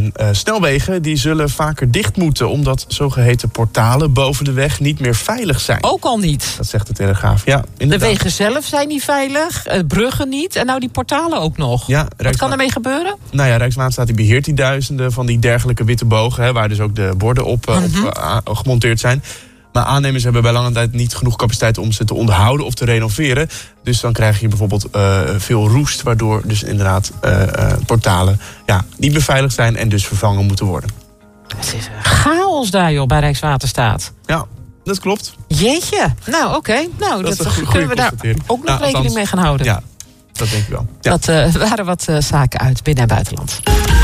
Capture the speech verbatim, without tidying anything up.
En uh, snelwegen die zullen vaker dicht moeten, omdat zogeheten portalen boven de weg niet meer veilig zijn. Ook al niet. Dat zegt de Telegraaf. Ja, de wegen zelf zijn niet veilig, uh, bruggen niet en nou die portalen ook nog. Ja, Wat Rijkswa- kan ermee gebeuren? Nou ja, Rijkswaterstaat die beheert die duizenden van die dergelijke witte bogen, hè, waar dus ook de borden op, uh, Mm-hmm. op uh, gemonteerd zijn. Maar aannemers hebben bij lange tijd niet genoeg capaciteit om ze te onderhouden of te renoveren. Dus dan krijg je bijvoorbeeld uh, veel roest, waardoor dus inderdaad uh, uh, portalen ja, niet beveiligd zijn en dus vervangen moeten worden. Het is een chaos daar, joh, bij Rijkswaterstaat. Ja, dat klopt. Jeetje. Nou, oké. Okay. Nou, dat, dat is een kunnen we daar ook nog nou, rekening althans, mee gaan houden. Ja, dat denk ik wel. Ja. Dat uh, waren wat uh, zaken uit binnen- en buitenland.